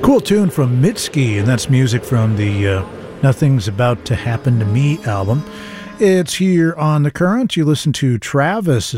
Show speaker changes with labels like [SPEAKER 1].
[SPEAKER 1] Cool tune from Mitski, and that's music from the Nothing's About to Happen to Me album. It's here on The Current. You listen to Travis